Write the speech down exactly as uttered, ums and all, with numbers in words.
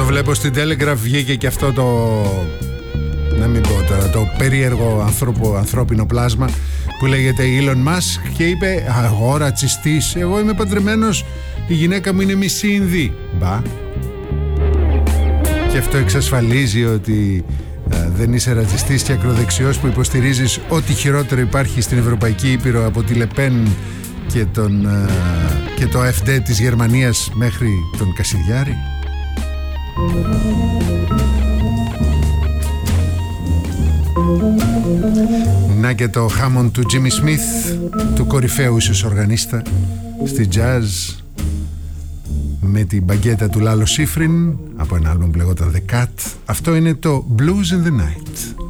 βλέπω στην Telegraph βγήκε και αυτό το, να μην πω τώρα, το περίεργο ανθρώπο, ανθρώπινο πλάσμα που λέγεται Elon Musk και είπε «Εγώ ρατσιστής, εγώ είμαι παντρεμένος, η γυναίκα μου είναι μισή Ινδή». Μπα. Και αυτό εξασφαλίζει ότι α, δεν είσαι ρατσιστής και ακροδεξιός που υποστηρίζεις ό,τι χειρότερο υπάρχει στην Ευρωπαϊκή Ήπειρο από τη Λεπέν και, τον, α, και το εφ ντι της Γερμανίας μέχρι τον Κασιδιάρη. Να και το Hammond του Jimmy Smith, του κορυφαίου ίσως οργανίστα στη jazz, με την μπαγκέτα του Λάλο Σίφριν από ένα άλμπομ που λεγόταν The Cat. Αυτό είναι το Blues in the Night.